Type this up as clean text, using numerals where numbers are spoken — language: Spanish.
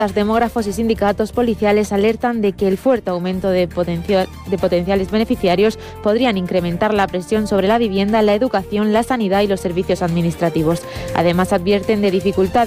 Demógrafos y sindicatos policiales alertan de que el fuerte aumento de potenciales beneficiarios podrían incrementar la presión sobre la vivienda, la educación, la sanidad y los servicios administrativos. Además, advierten de dificultades